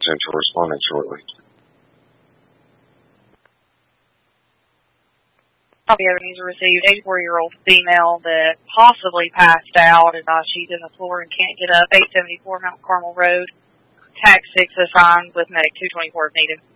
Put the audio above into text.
potential responding shortly. Copy Ebenezer received 84-year-old female that possibly passed out. She's in the floor and can't get up. 874 Mount Carmel Road. TAC 6 assigned with Medic 224 if needed.